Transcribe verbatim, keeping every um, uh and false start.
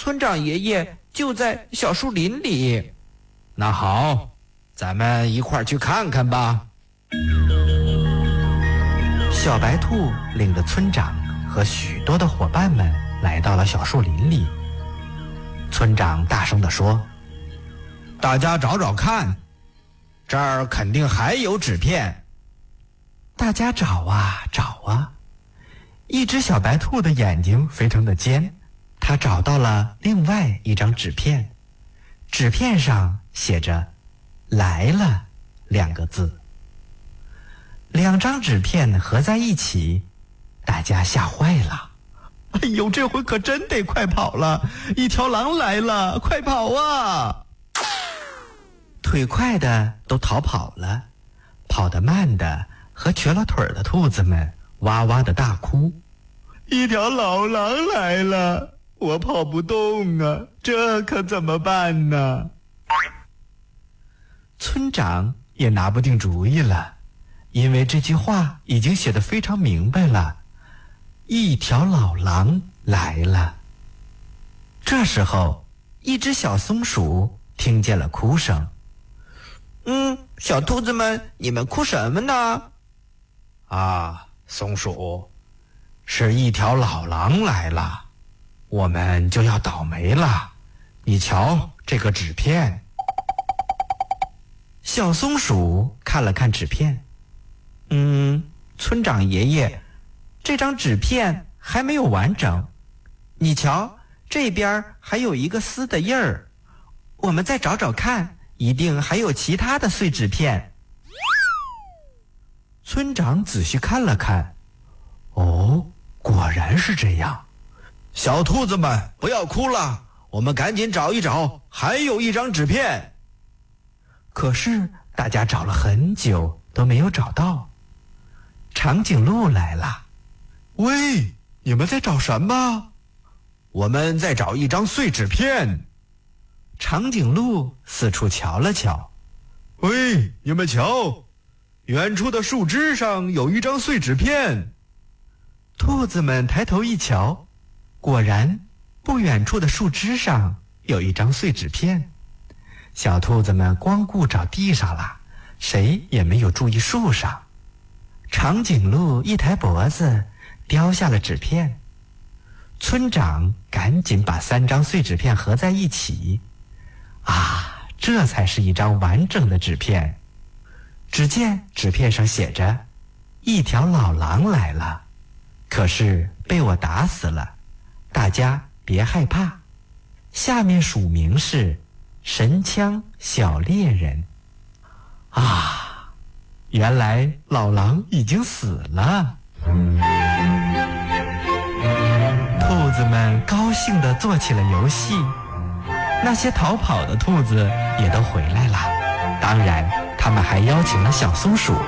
村长爷爷就在小树林里。 那好，咱们一块儿去看看吧。 小白兔领着村长和许多的伙伴们来到了小树林里。村长大声地说： 大家找找看，这儿肯定还有纸片。 大家找啊找啊，一只小白兔的眼睛非常的尖，它找到了另外一张纸片，纸片上写着来了两个字。两张纸片合在一起，大家吓坏了。哎呦，这回可真得快跑了，一条狼来了，快跑啊！腿快的都逃跑了，跑得慢的和瘸了腿的兔子们哇哇的大哭。一条老狼来了，我跑不动啊，这可怎么办呢？村长也拿不定主意了，因为这句话已经写得非常明白了，一条老狼来了。这时候，一只小松鼠听见了哭声。 嗯，小兔子们，你们哭什么呢？ 啊，松鼠，是一条老狼来了，我们就要倒霉了。你瞧这个纸片。 小松鼠看了看纸片， 嗯，村长爷爷，这张纸片还没有完整。你瞧，这边还有一个撕的印儿，我们再找找看，一定还有其他的碎纸片。 村长仔细看了看，哦，果然是这样。 小兔子们，不要哭了，我们赶紧找一找，还有一张纸片。 可是大家找了很久都没有找到。长颈鹿来了。 喂，你们在找什么？我们在找一张碎纸片。 长颈鹿四处瞧了瞧。 喂，你们瞧，远处的树枝上有一张碎纸片。 兔子们抬头一瞧，果然不远处的树枝上有一张碎纸片。小兔子们光顾找地上了，谁也没有注意树上。长颈鹿一抬脖子叼下了纸片。村长赶紧把三张碎纸片合在一起，啊，这才是一张完整的纸片。只见纸片上写着一条老狼来了，可是被我打死了，大家别害怕。下面署名是神枪小猎人。啊，原来老狼已经死了。兔子们高兴地做起了游戏，那些逃跑的兔子也都回来了，当然他们还邀请了小松鼠